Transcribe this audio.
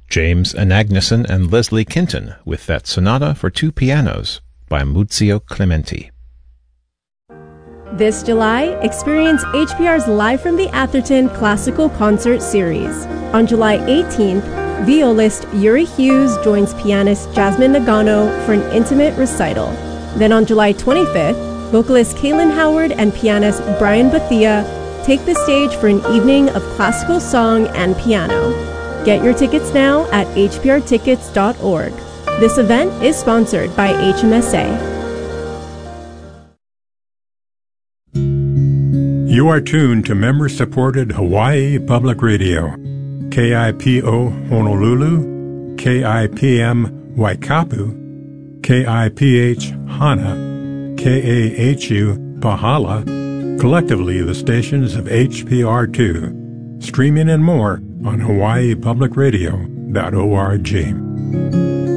James Anagnuson and Leslie Kinton with that Sonata for Two Pianos by Muzio Clementi. This July, experience HPR's Live from the Atherton Classical Concert Series. On July 18th, violist Yuri Hughes joins pianist Jasmine Nagano for an intimate recital. Then on July 25th, vocalist Kaylin Howard and pianist Brian Bethia take the stage for an evening of classical song and piano. Get your tickets now at hprtickets.org. This event is sponsored by HMSA. You are tuned to member-supported Hawaii Public Radio. KIPO Honolulu, KIPM Waikapu, KIPH Hana, KAHU Pahala, collectively the stations of HPR2, streaming and more on hawaiipublicradio.org.